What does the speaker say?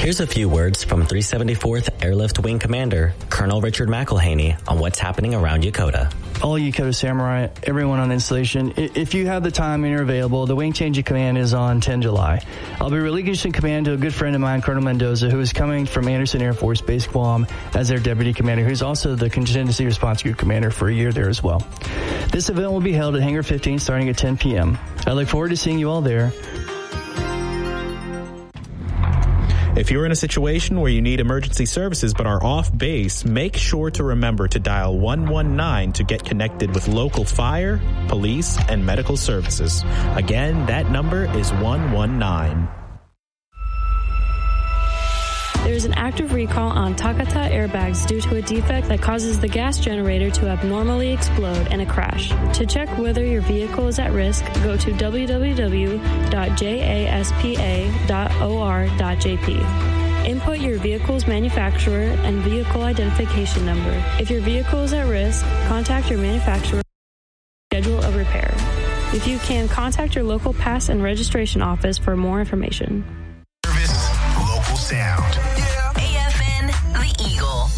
Here's a few words from 374th Airlift Wing Commander, Colonel Richard McElhaney, on what's happening around Yokota. All Yokota Samurai, everyone on the installation, if you have the time and you're available, the wing change of command is on 10 July. I'll be relinquishing command to a good friend of mine, Colonel Mendoza, who is coming from Anderson Air Force Base, Guam, as their deputy commander, who's also the contingency response group commander for a year there as well. This event will be held at Hangar 15 starting at 10 p.m. I look forward to seeing you all there. If you're in a situation where you need emergency services but are off base, make sure to remember to dial 119 to get connected with local fire, police, and medical services. Again, that number is 119. There is an active recall on Takata airbags due to a defect that causes the gas generator to abnormally explode in a crash. To check whether your vehicle is at risk, go to www.jaspa.or.jp. Input your vehicle's manufacturer and vehicle identification number. If your vehicle is at risk, contact your manufacturer to schedule a repair. If you can, contact your local pass and registration office for more information. Service, local sound. AFN, The Eagle.